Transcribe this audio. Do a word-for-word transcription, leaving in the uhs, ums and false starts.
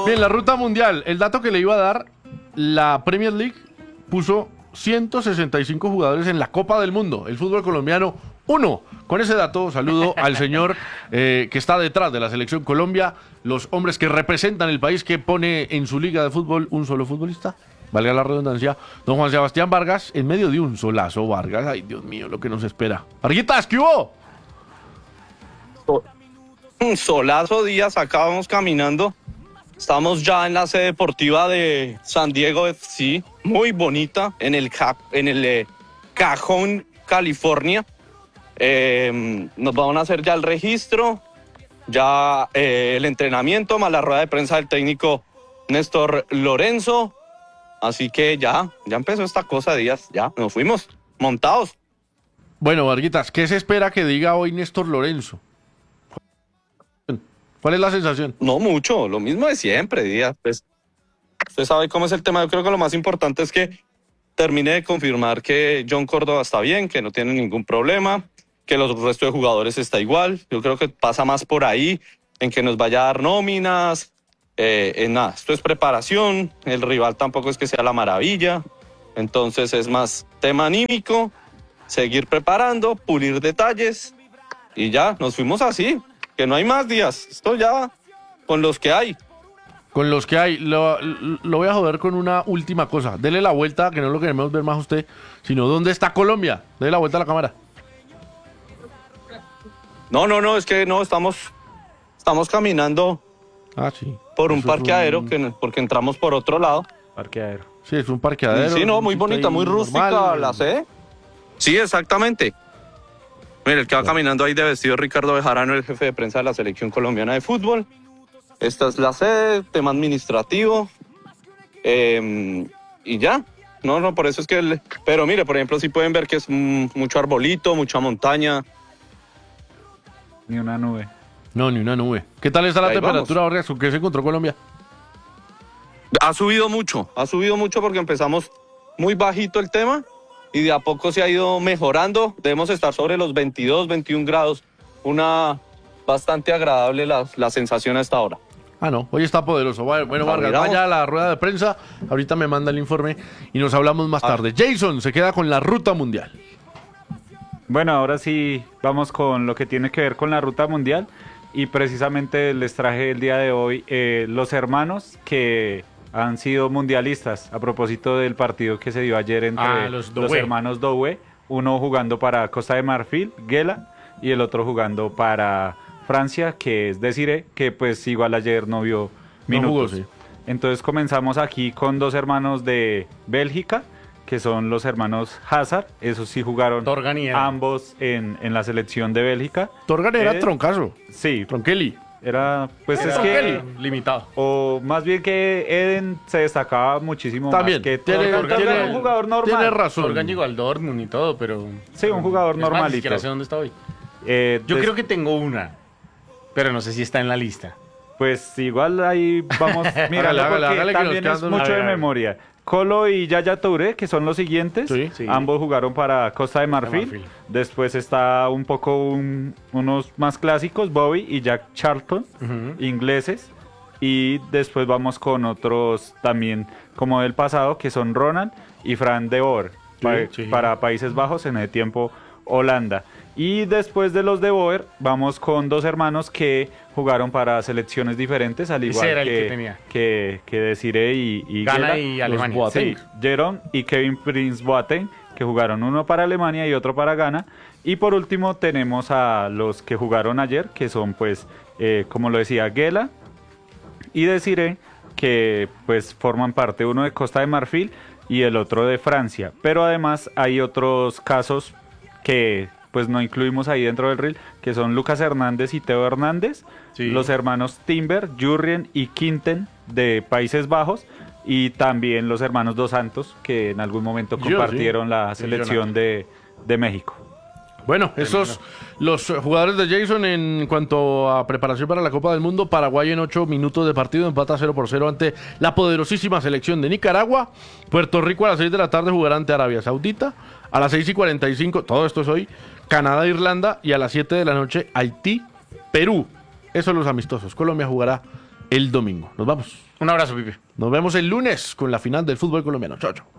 Bien, la ruta mundial. El dato que le iba a dar, la Premier League puso ciento sesenta y cinco jugadores en la Copa del Mundo. El fútbol colombiano, uno. Con ese dato, saludo al señor eh, que está detrás de la selección Colombia, los hombres que representan el país, que pone en su liga de fútbol un solo futbolista. Valga la redundancia, don Juan Sebastián Vargas, en medio de un solazo, Vargas. Ay, Dios mío, lo que nos espera. Varguitas, ¿qué hubo? Un solazo, Díaz, acá vamos caminando. Estamos ya en la sede deportiva de San Diego F C, muy bonita, en el, ca en el eh, Cajón, California. Eh, nos van a hacer ya el registro, ya eh, el entrenamiento, más la rueda de prensa del técnico Néstor Lorenzo. Así que ya, ya empezó esta cosa, Díaz, ya nos fuimos montados. Bueno, Varguitas, ¿qué se espera que diga hoy Néstor Lorenzo? ¿Cuál es la sensación? No mucho, lo mismo de siempre, Díaz. Pues, usted sabe cómo es el tema. Yo creo que lo más importante es que termine de confirmar que John Córdoba está bien, que no tiene ningún problema, que los restos de jugadores está igual. Yo creo que pasa más por ahí, en que nos vaya a dar nóminas. Eh, en nada, esto es preparación, el rival tampoco es que sea la maravilla, entonces es más tema anímico, seguir preparando, pulir detalles y ya, nos fuimos así, que no hay más días, esto ya con los que hay. Con los que hay, lo, lo voy a joder con una última cosa, dele la vuelta, que no lo queremos ver más a usted, sino ¿dónde está Colombia? Dele la vuelta a la cámara. No, no, no, es que no, estamos, estamos caminando. Ah, sí. Por un Eso parqueadero, un... que, porque entramos por otro lado. Parqueadero. Sí, es un parqueadero. Sí, no, muy bonita, muy rústica normal. la sede. Sí, exactamente. Mira, el que va bueno. caminando ahí de vestido Ricardo Bejarano, el jefe de prensa de la Selección Colombiana de Fútbol. Esta es la sede, tema administrativo. Eh, y ya. No, no, por eso es que... El... Pero mire, por ejemplo, sí pueden ver que es mucho arbolito, mucha montaña. Ni una nube. No, ni una nube. ¿Qué tal está la temperatura, Vargas? ¿Con qué se encontró Colombia? Ha subido mucho, ha subido mucho porque empezamos muy bajito el tema y de a poco se ha ido mejorando. Debemos estar sobre los veintidós, veintiún grados. Una bastante agradable la, la sensación a esta hora. Ah, no, hoy está poderoso. Bueno, Vargas, vaya a la rueda de prensa. Ahorita me manda el informe y nos hablamos más tarde. Jason se queda con la ruta mundial. Bueno, ahora sí vamos con lo que tiene que ver con la ruta mundial. Y precisamente les traje el día de hoy eh, los hermanos que han sido mundialistas a propósito del partido que se dio ayer entre ah, los, los hermanos Doué, uno jugando para Costa de Marfil, Guela, y el otro jugando para Francia, que es Desiré, que pues igual ayer no vio minutos. No jugó, sí. Entonces comenzamos aquí con dos hermanos de Bélgica, que son los hermanos Hazard, esos sí jugaron ambos en, en la selección de Bélgica. Torgan era eh, troncazo. Sí. Tronkelly. Era, pues era es que... limitado. O más bien que Eden se destacaba muchísimo También, más que tiene, Torgan. Tiene, un jugador normal. Tiene razón. Torgan llegó al Dortmund y todo, pero... Sí, un jugador es normalito. Más, ni siquiera sé dónde está hoy. Eh, Yo des... creo que tengo una, pero no sé si está en la lista. Pues igual ahí vamos mirando porque hágale, hágale también es mucho de memoria. Colo y Yaya Touré, que son los siguientes, sí, sí. Ambos jugaron para Costa de Marfil. de Marfil. Después está un poco un, unos más clásicos, Bobby y Jack Charlton, uh-huh. ingleses. Y después vamos con otros también como del pasado, que son Ronald y Fran de Boer, sí, pa sí. para Países Bajos, en el tiempo Holanda. Y después de los de Boer, vamos con dos hermanos que jugaron para selecciones diferentes, al igual que, que, que, que Desiré y, y Ghana Gela, y Alemania. Sí, Jerome y Kevin Prince Boateng, que jugaron uno para Alemania y otro para Ghana. Y por último tenemos a los que jugaron ayer, que son pues, eh, como lo decía, Gela y Desiré, que pues forman parte uno de Costa de Marfil y el otro de Francia. Pero además hay otros casos que... pues no incluimos ahí dentro del reel, que son Lucas Hernández y Teo Hernández, sí. los hermanos Timber, Jurrien y Quinten de Países Bajos, y también los hermanos Dos Santos, que en algún momento compartieron Yo, sí. la selección de, de México. Bueno, esos los jugadores de Jason en cuanto a preparación para la Copa del Mundo. Paraguay en ocho minutos de partido empata cero por cero ante la poderosísima selección de Nicaragua. Puerto Rico a las seis de la tarde jugará ante Arabia Saudita. A las seis y cuarenta y cinco, todo esto es hoy, Canadá, Irlanda. Y a las siete de la noche, Haití, Perú. Esos son los amistosos. Colombia jugará el domingo. Nos vamos. Un abrazo, Pipe. Nos vemos el lunes con la final del fútbol colombiano. Chao, chao.